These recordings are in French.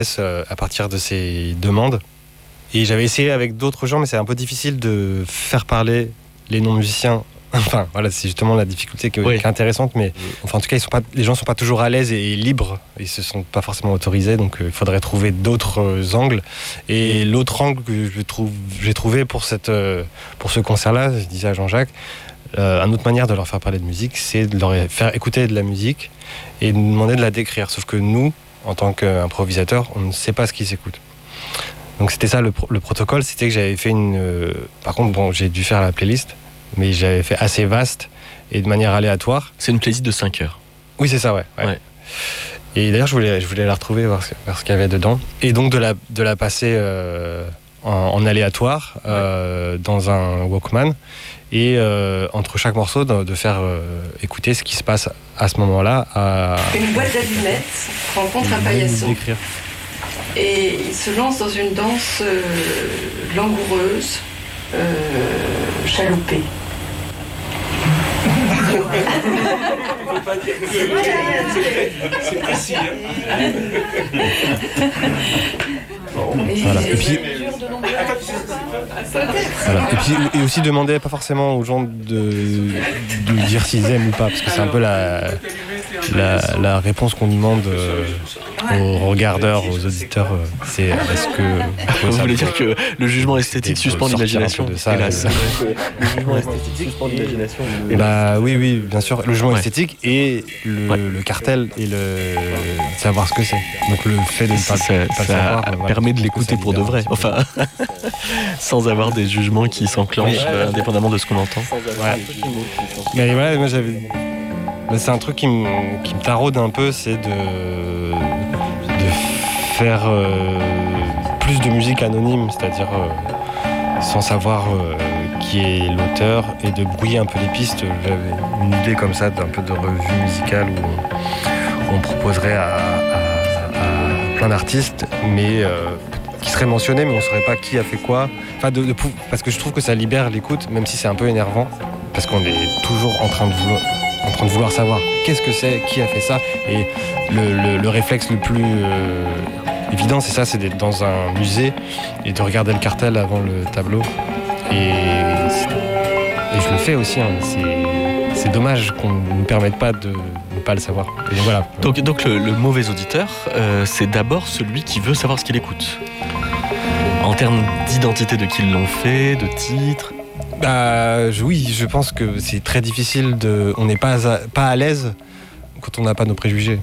à partir de ces demandes. Et j'avais essayé avec d'autres gens, mais c'est un peu difficile de faire parler les non-musiciens. Enfin, voilà, c'est justement la difficulté qui est intéressante, mais enfin, en tout cas, les gens ne sont pas toujours à l'aise et libres. Ils ne se sentent pas forcément autorisés, donc il faudrait trouver d'autres angles. Et l'autre angle que j'ai trouvé pour ce concert-là, je disais à Jean-Jacques, une autre manière de leur faire parler de musique, c'est de leur faire écouter de la musique et de demander de la décrire. Sauf que nous, en tant qu'improvisateurs, on ne sait pas ce qui s'écoute. Donc c'était ça le protocole, c'était que j'avais fait par contre, bon, j'ai dû faire la playlist, mais j'avais fait assez vaste et de manière aléatoire. C'est une playlist de 5 heures. Oui, c'est ça, ouais. Et d'ailleurs, je voulais la retrouver, voir ce qu'il y avait dedans. Et donc de la passer en aléatoire dans un Walkman. Et entre chaque morceau, de faire écouter ce qui se passe à ce moment-là. Une boîte d'allumettes rencontre un paillasson. Et il se lance dans une danse langoureuse, chaloupée. C'est précis. Voilà. Et aussi demander pas forcément aux gens de dire s'ils aiment ou pas, parce que c'est un peu la réponse qu'on demande aux regardeurs, aux auditeurs. C'est est-ce que vous voulez dire que le jugement esthétique suspend l'imagination de ça, le jugement esthétique suspend l'imagination. Bah oui, bien sûr, le jugement esthétique et le cartel et le savoir ce que c'est. Donc le fait de ne pas savoir permet de l'écouter pour de vrai. Enfin, sans avoir des jugements qui s'enclenchent indépendamment de ce qu'on entend. Mais voilà, moi c'est un truc qui me taraude un peu, c'est de faire plus de musique anonyme, c'est-à-dire sans savoir qui est l'auteur et de brouiller un peu les pistes. J'avais une idée comme ça d'un peu de revue musicale où on proposerait à plein d'artistes, mais qui seraient mentionnés, mais on ne saurait pas qui a fait quoi. Enfin, parce que je trouve que ça libère l'écoute, même si c'est un peu énervant, parce qu'on est toujours en train de vouloir savoir qu'est-ce que c'est, qui a fait ça. Et le réflexe le plus évident, c'est ça, c'est d'être dans un musée et de regarder le cartel avant le tableau. Et je le fais aussi, hein. C'est dommage qu'on ne nous permette pas de ne pas le savoir. Et voilà. Donc le mauvais auditeur, c'est d'abord celui qui veut savoir ce qu'il écoute. En termes d'identité de qui l'ont fait, de titre. Oui, je pense que c'est très difficile on n'est pas à l'aise quand on n'a pas nos préjugés.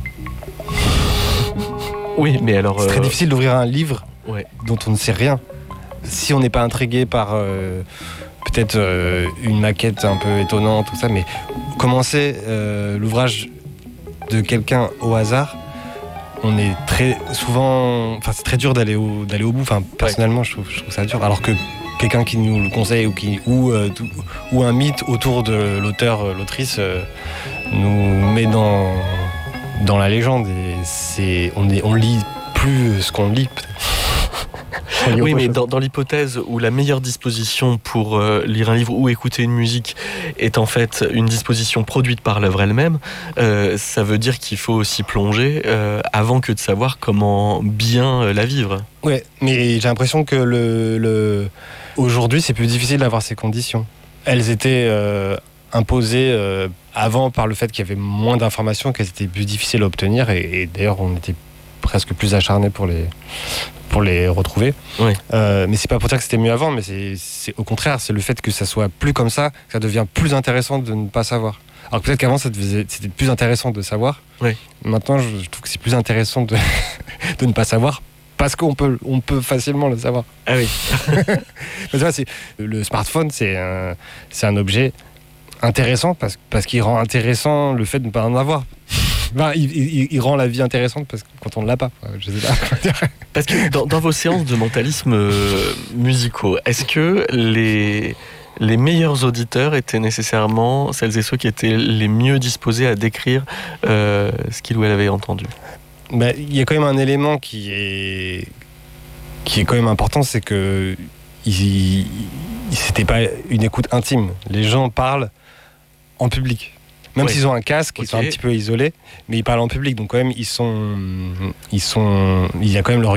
Oui, mais alors... C'est très difficile d'ouvrir un livre dont on ne sait rien. Si on n'est pas intrigué par peut-être une maquette un peu étonnante, tout ça, mais commencer l'ouvrage de quelqu'un au hasard, on est très souvent... Enfin, c'est très dur d'aller au bout. Enfin, personnellement, je trouve ça dur. Alors que quelqu'un qui nous le conseille ou un mythe autour de l'auteur, l'autrice nous met dans la légende. Et on lit plus ce qu'on lit, peut-être. Oui, mais dans l'hypothèse où la meilleure disposition pour lire un livre ou écouter une musique est en fait une disposition produite par l'œuvre elle-même, ça veut dire qu'il faut s'y plonger avant que de savoir comment bien la vivre. Ouais, mais j'ai l'impression que aujourd'hui, c'est plus difficile d'avoir ces conditions. Elles étaient imposées avant par le fait qu'il y avait moins d'informations, qu'elles étaient plus difficiles à obtenir, et d'ailleurs, on était presque plus acharnés pour les retrouver. Oui. Mais c'est pas pour dire que c'était mieux avant, mais c'est au contraire, c'est le fait que ça soit plus comme ça, que ça devient plus intéressant de ne pas savoir. Alors peut-être qu'avant c'était plus intéressant de savoir. Oui. Maintenant, je trouve que c'est plus intéressant de ne pas savoir, parce qu'on peut facilement le savoir. Ah oui. Le smartphone, c'est un objet intéressant parce qu'il rend intéressant le fait de ne pas en avoir. Ben, il rend la vie intéressante quand on ne l'a pas. Je sais pas. Parce que dans vos séances de mentalisme musicaux, est-ce que les meilleurs auditeurs étaient nécessairement celles et ceux qui étaient les mieux disposés à décrire ce qu'ils ou elles avaient entendu? Ben, il y a quand même un élément qui est quand même important, c'est que c'était pas une écoute intime. Les gens parlent en public. Même s'ils ont un casque, ils sont un petit peu isolés, mais ils parlent en public, donc quand même il y a quand même leur